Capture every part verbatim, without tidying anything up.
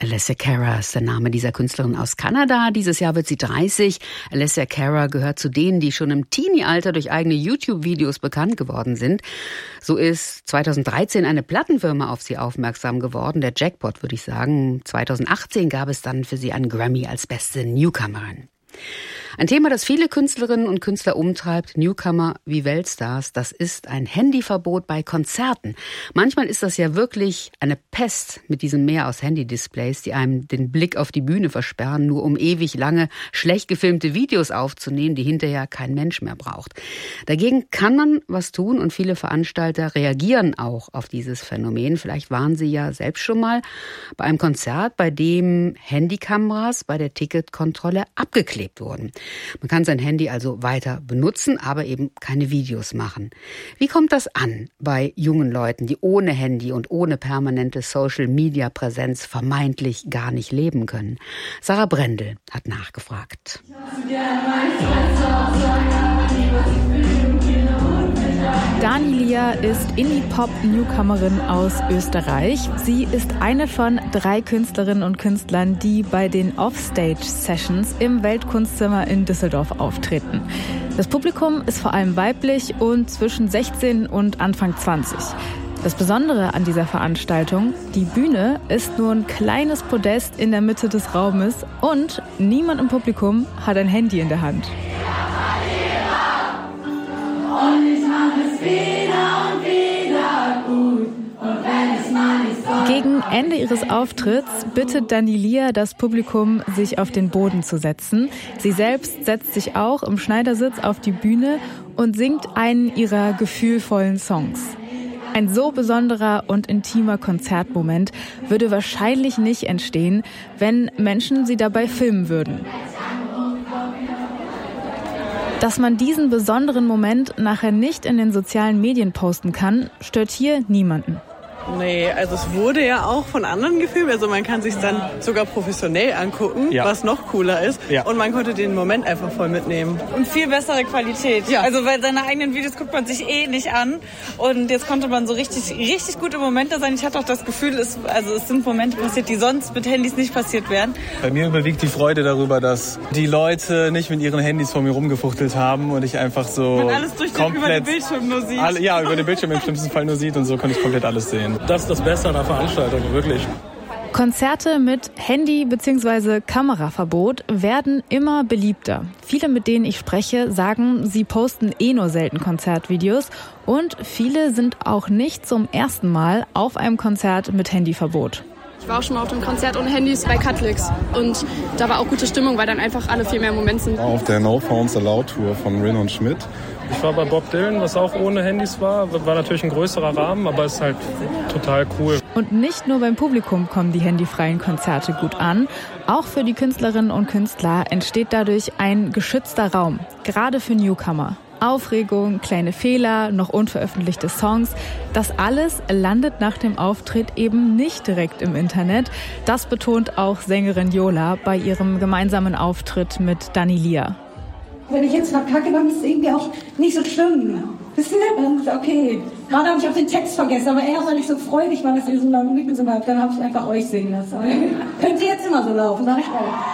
Alessia Cara ist der Name dieser Künstlerin aus Kanada. Dieses Jahr wird sie dreißig. Alessia Cara gehört zu denen, die schon im Teenie-Alter durch eigene YouTube-Videos bekannt geworden sind. So ist zweitausenddreizehn eine Plattenfirma auf sie aufmerksam geworden. Der Jackpot, würde ich sagen. zweitausendachtzehn gab es dann für sie einen Grammy als beste Newcomerin. Ein Thema, das viele Künstlerinnen und Künstler umtreibt, Newcomer wie Weltstars, das ist ein Handyverbot bei Konzerten. Manchmal ist das ja wirklich eine Pest mit diesem Meer aus Handy-Displays, die einem den Blick auf die Bühne versperren, nur um ewig lange schlecht gefilmte Videos aufzunehmen, die hinterher kein Mensch mehr braucht. Dagegen kann man was tun und viele Veranstalter reagieren auch auf dieses Phänomen. Vielleicht waren Sie ja selbst schon mal bei einem Konzert, bei dem Handykameras bei der Ticketkontrolle abgeklebt wurden. Man kann sein Handy also weiter benutzen, aber eben keine Videos machen. Wie kommt das an bei jungen Leuten, die ohne Handy und ohne permanente Social-Media-Präsenz vermeintlich gar nicht leben können? Sarah Brendel hat nachgefragt. Dani Lia ist Indie-Pop-Newcomerin aus Österreich. Sie ist eine von drei Künstlerinnen und Künstlern, die bei den Offstage-Sessions im Weltkunstzimmer in Düsseldorf auftreten. Das Publikum ist vor allem weiblich und zwischen sechzehn und Anfang zwanzig. Das Besondere an dieser Veranstaltung, die Bühne ist nur ein kleines Podest in der Mitte des Raumes und niemand im Publikum hat ein Handy in der Hand. Und ich mache es wieder und wieder gut. Und wenn es mal nicht so. Gegen Ende ihres Auftritts bittet Dani Lia das Publikum, sich auf den Boden zu setzen. Sie selbst setzt sich auch im Schneidersitz auf die Bühne und singt einen ihrer gefühlvollen Songs. Ein so besonderer und intimer Konzertmoment würde wahrscheinlich nicht entstehen, wenn Menschen sie dabei filmen würden. Dass man diesen besonderen Moment nachher nicht in den sozialen Medien posten kann, stört hier niemanden. Nee, also es wurde ja auch von anderen gefilmt, also man kann sich dann sogar professionell angucken, ja. Was noch cooler ist. Ja. Und man konnte den Moment einfach voll mitnehmen. Und viel bessere Qualität. Ja. Also weil seine eigenen Videos guckt man sich eh nicht an. Und jetzt konnte man so richtig, richtig gute Momente sein. Ich hatte auch das Gefühl, es, also es sind Momente passiert, die sonst mit Handys nicht passiert wären. Bei mir überwiegt die Freude darüber, dass die Leute nicht mit ihren Handys vor mir rumgefuchtelt haben und ich einfach so man alles durch den, über den Bildschirm nur sieht. Alle, ja, über den Bildschirm im schlimmsten Fall nur sieht und so konnte ich komplett alles sehen. Das ist das Beste an der Veranstaltung, wirklich. Konzerte mit Handy- bzw. Kameraverbot werden immer beliebter. Viele, mit denen ich spreche, sagen, sie posten eh nur selten Konzertvideos und viele sind auch nicht zum ersten Mal auf einem Konzert mit Handyverbot. Ich war auch schon mal auf dem Konzert ohne Handys bei Cutlix und da war auch gute Stimmung, weil dann einfach alle viel mehr im Moment sind. Auf der No Phones Allowed Tour von Rin und Schmidt. Ich war bei Bob Dylan, was auch ohne Handys war. War natürlich ein größerer Rahmen, aber ist halt total cool. Und nicht nur beim Publikum kommen die handyfreien Konzerte gut an. Auch für die Künstlerinnen und Künstler entsteht dadurch ein geschützter Raum, gerade für Newcomer. Aufregung, kleine Fehler, noch unveröffentlichte Songs. Das alles landet nach dem Auftritt eben nicht direkt im Internet. Das betont auch Sängerin Yola bei ihrem gemeinsamen Auftritt mit Dani Lia. Wenn ich jetzt verkacke, dann ist es irgendwie auch nicht so schlimm. Wisst ihr? Dann ist okay. Gerade habe ich auch den Text vergessen, aber erst, weil ich so freudig war, dass ihr so lange mitgesungen habt, dann habe ich einfach euch singen lassen. Könnt ihr jetzt immer so laufen, sag ich auch.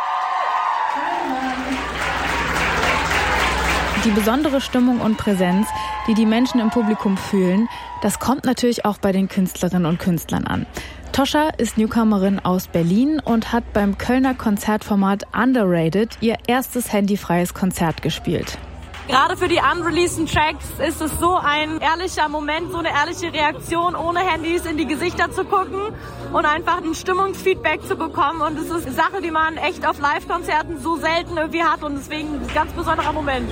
Die besondere Stimmung und Präsenz, die die Menschen im Publikum fühlen, das kommt natürlich auch bei den Künstlerinnen und Künstlern an. Toscha ist Newcomerin aus Berlin und hat beim Kölner Konzertformat Underrated ihr erstes handyfreies Konzert gespielt. Gerade für die unreleaseden Tracks ist es so ein ehrlicher Moment, so eine ehrliche Reaktion, ohne Handys in die Gesichter zu gucken und einfach ein Stimmungsfeedback zu bekommen. Und es ist eine Sache, die man echt auf Live-Konzerten so selten irgendwie hat und deswegen ein ganz besonderer Moment.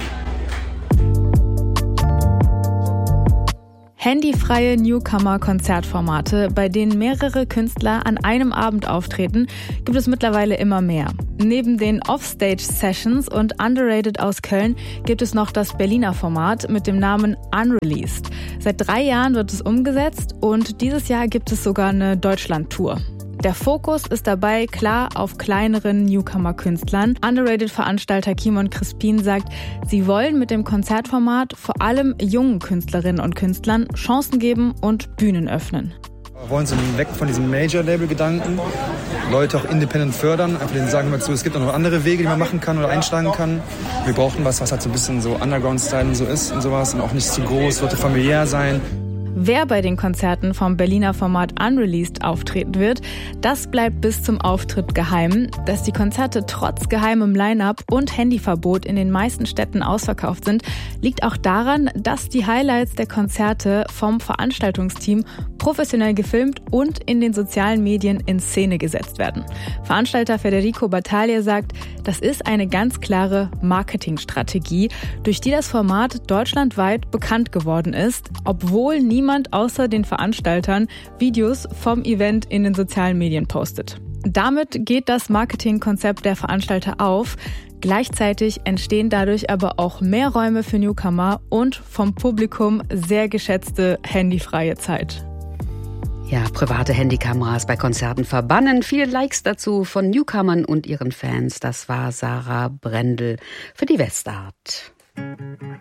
Handyfreie Newcomer-Konzertformate, bei denen mehrere Künstler an einem Abend auftreten, gibt es mittlerweile immer mehr. Neben den Offstage-Sessions und Underrated aus Köln gibt es noch das Berliner Format mit dem Namen Unreleased. Seit drei Jahren wird es umgesetzt und dieses Jahr gibt es sogar eine Deutschland-Tour. Der Fokus ist dabei klar auf kleineren Newcomer-Künstlern. Underrated-Veranstalter Kimon Crispin sagt, sie wollen mit dem Konzertformat vor allem jungen Künstlerinnen und Künstlern Chancen geben und Bühnen öffnen. Wir wollen so weg von diesem Major-Label-Gedanken, Leute auch independent fördern, einfach denen sagen wir zu, es gibt auch noch andere Wege, die man machen kann oder einschlagen kann. Wir brauchen was, was halt so ein bisschen so Underground-Style und so ist und sowas und auch nicht zu groß, sollte familiär sein. Wer bei den Konzerten vom Berliner Format Unreleased auftreten wird, das bleibt bis zum Auftritt geheim. Dass die Konzerte trotz geheimem Line-Up und Handyverbot in den meisten Städten ausverkauft sind, liegt auch daran, dass die Highlights der Konzerte vom Veranstaltungsteam professionell gefilmt und in den sozialen Medien in Szene gesetzt werden. Veranstalter Federico Battaglia sagt, das ist eine ganz klare Marketingstrategie, durch die das Format deutschlandweit bekannt geworden ist, obwohl niemand Niemand außer den Veranstaltern Videos vom Event in den sozialen Medien postet. Damit geht das Marketingkonzept der Veranstalter auf. Gleichzeitig entstehen dadurch aber auch mehr Räume für Newcomer und vom Publikum sehr geschätzte handyfreie Zeit. Ja, private Handykameras bei Konzerten verbannen. Viele Likes dazu von Newcomern und ihren Fans. Das war Sarah Brendel für die Westart.